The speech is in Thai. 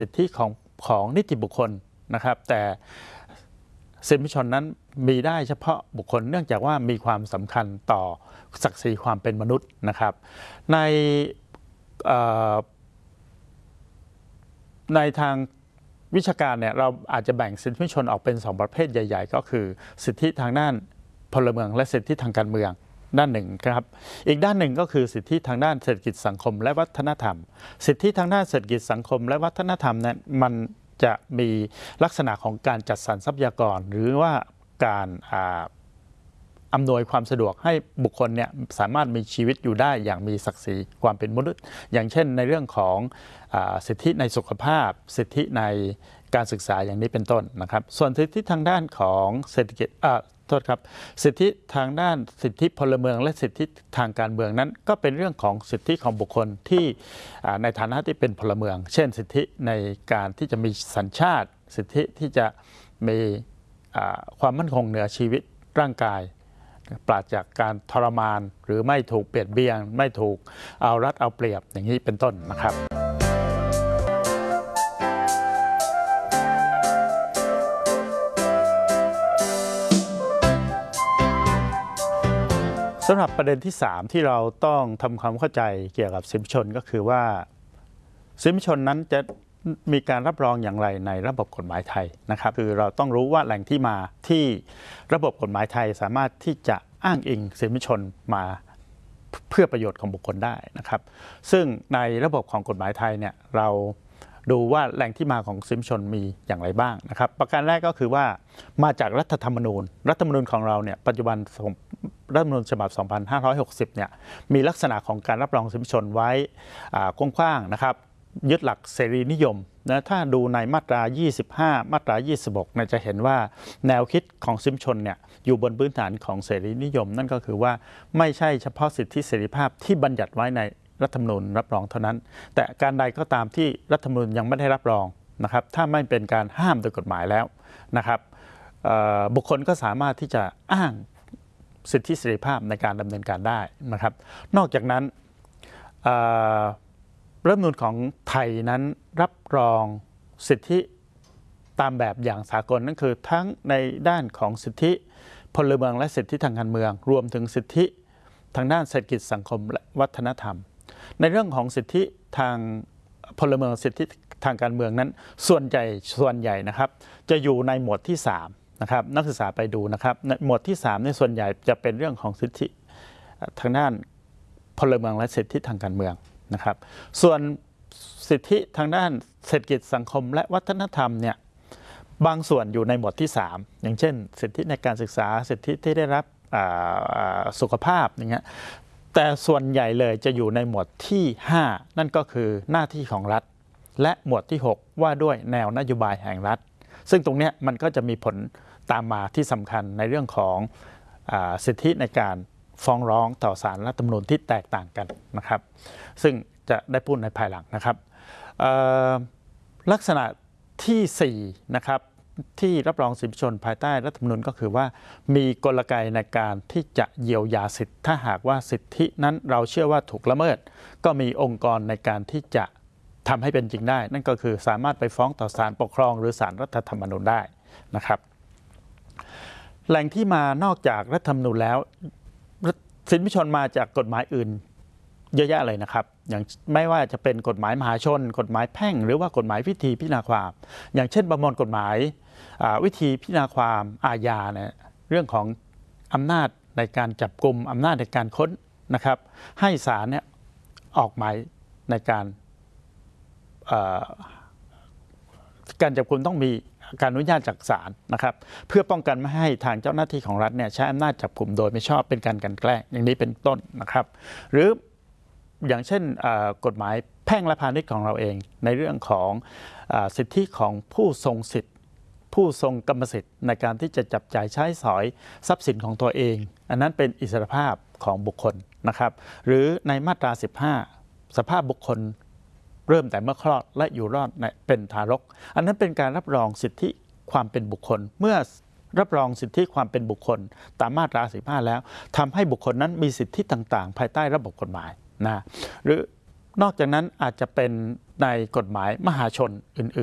สิทธิของนิติบุคคลนะครับแต่สิทธิมนุษยชนนั้นมีได้เฉพาะบุคคลเนื่องจากว่ามีความสำคัญต่อศักดิ์ศรีความเป็นมนุษย์นะครับในทางวิชาการเนี่ยเราอาจจะแบ่งสิทธิมนุษยชนออกเป็น2ประเภทใหญ่ๆก็คือสิทธิทางด้านพลเมืองและสิทธิทางการเมืองด้านหนึ่งครับอีกด้านหนึ่งก็คือสิทธิทางด้านเศรษฐกิจสังคมและวัฒนธรรมสิทธิทางด้านเศรษฐกิจสังคมและวัฒนธรรมนั้นมันจะมีลักษณะของการจัดสรรทรัพยากรหรือว่าการอำนวยความสะดวกให้บุคคลเนี่ยสามารถมีชีวิตอยู่ได้อย่างมีศักดิ์ศรีความเป็นมนุษย์อย่างเช่นในเรื่องของสิทธิในสุขภาพสิทธิในการศึกษาอย่างนี้เป็นต้นนะครับส่วนสิทธิทางด้านของเศรษฐกิจโทษครับสิทธิทางด้านสิทธิพลเมืองและสิทธิทางการเมืองนั้นก็เป็นเรื่องของสิทธิของบุคคลที่ในฐานะที่เป็นพลเมืองเช่นสิทธิในการที่จะมีสัญชาติสิทธิที่จะมีความมั่นคงเหนือชีวิตร่างกายปราศจากการทรมานหรือไม่ถูกเบียดเบียนไม่ถูกเอารัดเอาเปรียบอย่างนี้เป็นต้นนะครับสำหรับประเด็นที่3ที่เราต้องทำความเข้าใจเกี่ยวกับสิทธิมนุษยชนก็คือว่าสิทธิมนุษยชนนั้นจะมีการรับรองอย่างไรในระบบกฎหมายไทยนะครับคือเราต้องรู้ว่าแหล่งที่มาที่ระบบกฎหมายไทยสามารถที่จะอ้างอิงสิทธิมนุษยชนมาเพื่อประโยชน์ของบุคคลได้นะครับซึ่งในระบบของกฎหมายไทยเนี่ยเราดูว่าแหล่งที่มาของสิทธิมนุษยชนมีอย่างไรบ้างนะครับประการแรกก็คือว่ามาจากรัฐธรรมนูญของเราเนี่ยปัจจุบันรัฐธรรมนูญฉบับ 2560 เนี่ยมีลักษณะของการรับรองสิทธิมนุษยชนไว้กว้างๆนะครับยึดหลักเสรีนิยมนะถ้าดูในมาตรา 25 มาตรา 26 เนี่ยจะเห็นว่าแนวคิดของสิทธิมนุษยชนเนี่ยอยู่บนพื้นฐานของเสรีนิยมนั่นก็คือว่าไม่ใช่เฉพาะสิทธิเสรีภาพที่บัญญัติไว้ในรัฐธรรมนูญรับรองเท่านั้นแต่การใดก็ตามที่รัฐธรรมนูญยังไม่ได้รับรองนะครับถ้าไม่เป็นการห้ามโดยกฎหมายแล้วนะครับบุคคลก็สามารถที่จะอ้างสิทธิเสรีภาพในการดำเนินการได้นะครับนอกจากนั้นรัฐธรรมนูญของไทยนั้นรับรองสิทธิตามแบบอย่างสากลนั่นคือทั้งในด้านของสิทธิพลเมืองและสิทธิทางการเมืองรวมถึงสิทธิทางด้านเศรษฐกิจสังคมและวัฒนธรรมในเรื่องของสิทธิทางพลเมืองสิทธิทางการเมืองนั้นส่วนใหญ่นะครับจะอยู่ในหมวดที่3นะครับนักศึกษาไปดูนะครับหมวดที่3ในส่วนใหญ่จะเป็นเรื่องของสิทธิทางด้านพลเมืองและสิทธิทางการเมืองนะครับส่วนสิทธิทางด้านเศรษฐกิจสังคมและวัฒนธรรมเนี่ยบางส่วนอยู่ในหมวดที่3อย่างเช่นสิทธิในการศึกษาสิทธิที่ได้รับสุขภาพอย่างเงี้ยแต่ส่วนใหญ่เลยจะอยู่ในหมวดที่5นั่นก็คือหน้าที่ของรัฐและหมวดที่6ว่าด้วยแนวนโยบายแห่งรัฐซึ่งตรงนี้มันก็จะมีผลตามมาที่สำคัญในเรื่องของสิทธิในการฟ้องร้องต่อศาลรัฐธรรมนูญที่แตกต่างกันนะครับซึ่งจะได้พูดในภายหลังนะครับลักษณะที่4นะครับที่รับรองสิทธิมนุษยชนภายใต้รัฐธรรมนูญก็คือว่ามีกลไกในการที่จะเยียวยาสิทธิถ้าหากว่าสิทธินั้นเราเชื่อว่าถูกละเมิดก็มีองค์กรในการที่จะทำให้เป็นจริงได้นั่นก็คือสามารถไปฟ้องต่อศาลปกครองหรือศาลรัฐธรรมนูญได้นะครับแหล่งที่มานอกจากรัฐธรรมนูญแล้วสิทธิมนุษยชนมาจากกฎหมายอื่นเยอะแยะเลยนะครับอย่างไม่ว่าจะเป็นกฎหมายมหาชนกฎหมายแพ่งหรือว่ากฎหมายวิธีพิจารณาความอย่างเช่นประมวลกฎหมายวิธีพิจารณาความอาญาเนี่ยเรื่องของอำนาจในการจับกุมอำนาจในการค้นนะครับให้ศาลเนี่ยออกหมายในการจับกุมต้องมีการอนุญาตจากศาลนะครับเพื่อป้องกันไม่ให้ทางเจ้าหน้าที่ของรัฐเนี่ยใช้อำนาจจับกุมโดยไม่ชอบเป็นการกลั่นแกล้งอย่างนี้เป็นต้นนะครับหรืออย่างเช่นกฎหมายแพ่งและพาณิชย์ของเราเองในเรื่องของสิทธิของผู้ทรงสิทธิ์ผู้ทรงกรรมสิทธิ์ในการที่จะจับจ่ายใช้สอยทรัพย์สินของตัวเองอันนั้นเป็นอิสรภาพของบุคคลนะครับหรือในมาตรา 15สภาพบุคคลเริ่มแต่เมื่อคลอดและอยู่รอดเป็นทารกอันนั้นเป็นการรับรองสิทธิความเป็นบุคคลเมื่อรับรองสิทธิความเป็นบุคคลตามมาตรา 15แล้วทำให้บุคคลนั้นมีสิทธิต่างๆภายใต้ระบบกฎหมายนะหรือนอกจากนั้นอาจจะเป็นในกฎหมายมหาชนอื่นๆ